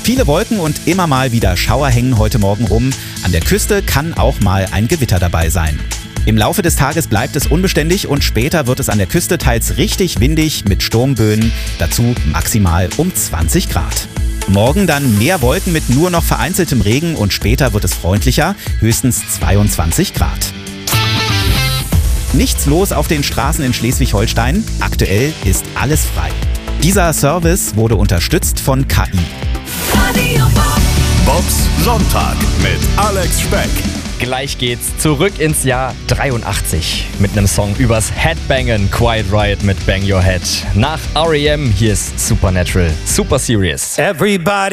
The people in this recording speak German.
Viele Wolken und immer mal wieder Schauer hängen heute Morgen rum. An der Küste kann auch mal ein Gewitter dabei sein. Im Laufe des Tages bleibt es unbeständig und später wird es an der Küste teils richtig windig mit Sturmböen, dazu maximal um 20 Grad. Morgen dann mehr Wolken mit nur noch vereinzeltem Regen und später wird es freundlicher, höchstens 22 Grad. Nichts los auf den Straßen in Schleswig-Holstein. Aktuell ist alles frei. Dieser Service wurde unterstützt von KI. Bobs Sonntag mit Alex Speck. Gleich geht's zurück ins Jahr 83 mit einem Song übers Headbangen, Quiet Riot mit Bang Your Head. Nach R.E.M. hier ist Supernatural, Super Serious. Everybody